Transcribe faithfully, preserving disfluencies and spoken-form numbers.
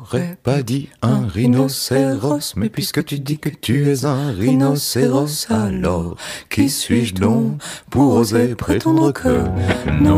n'aurais pas dit un rhinocéros, mais puisque tu dis que tu es un rhinocéros, alors qui suis-je donc pour oser prétendre que non?